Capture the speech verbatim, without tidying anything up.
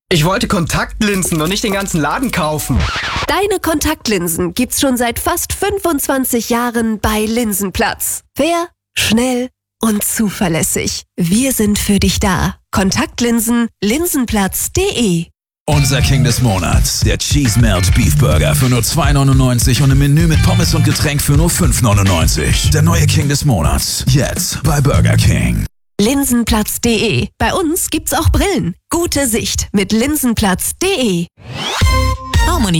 Ich wollte Kontaktlinsen und nicht den ganzen Laden kaufen. Deine Kontaktlinsen gibt's schon seit fast fünfundzwanzig Jahren bei Linsenplatz. Fair, schnell und zuverlässig. Wir sind für dich da. Kontaktlinsen, linsenplatz punkt de. Unser King des Monats, der Cheese Melt Beef Burger für nur zwei neunundneunzig und im Menü mit Pommes und Getränk für nur fünf neunundneunzig. Der neue King des Monats, jetzt bei Burger King. linsenplatz punkt de. Bei uns gibt's auch Brillen. Gute Sicht mit linsenplatz punkt de. Harmony.